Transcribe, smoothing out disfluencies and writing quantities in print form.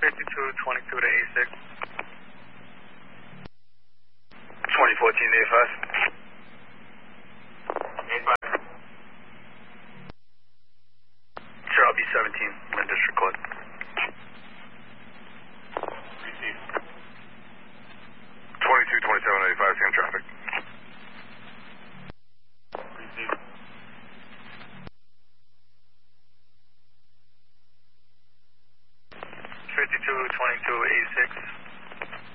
5222 to 86. 2014 85. 85. Cheryl B17, Lynn District Court. Receive. 222785, same traffic. Receive. 5222 86.